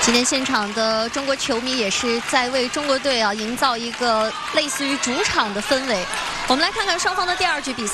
今天现场的中国球迷也是在为中国队营造一个类似于主场的氛围。我们来看看双方的第二局比赛。